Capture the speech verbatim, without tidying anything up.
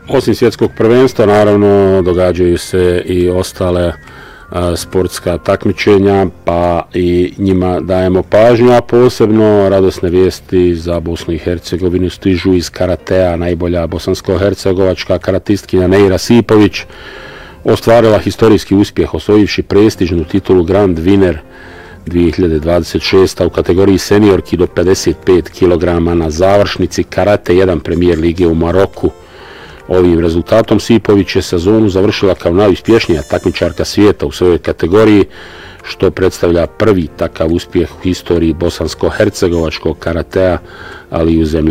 Osim svjetskog prvenstva, naravno, događaju se i ostale a, sportska takmičenja, pa i njima dajemo pažnju, a posebno radosne vijesti za Bosnu i Hercegovinu stižu iz karatea. Najbolja bosansko-hercegovačka karatistkinja Neira Sipović ostvarila historijski uspjeh, osvojivši prestižnu titulu Grand Winner dvije hiljade dvadeset šeste. u kategoriji seniorki do pedeset pet kilograma na završnici Karate jedan Premier lige u Maroku. Ovim rezultatom Sipović je sezonu završila kao najuspješnija takmičarka svijeta u svojoj kategoriji, što predstavlja prvi takav uspjeh u historiji bosansko-hercegovačkog karatea, ali i u zemlji.